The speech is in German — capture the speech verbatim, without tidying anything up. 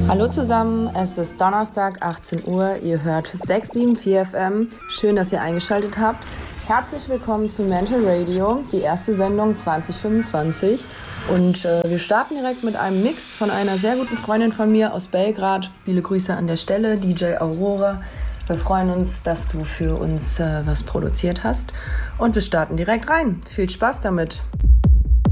Hallo zusammen, es ist Donnerstag, achtzehn Uhr, ihr hört sechs sieben vier F M. Schön, dass ihr eingeschaltet habt. Herzlich willkommen zu Mental Radio, die erste Sendung zwanzig fünfundzwanzig. Und äh, wir starten direkt mit einem Mix von einer sehr guten Freundin von mir aus Belgrad. Viele Grüße an der Stelle, D J Aurora. Wir freuen uns, dass du für uns äh, was produziert hast. Und wir starten direkt rein. Viel Spaß damit.